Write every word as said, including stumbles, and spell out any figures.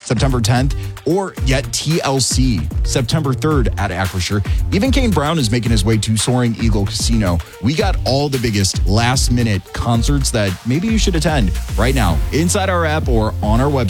September tenth, or yet T L C, September third at Acrisure. Even Kane Brown is making his way to Soaring Eagle Casino. We got all the biggest last-minute concerts that maybe you should attend right now inside our app or on our website.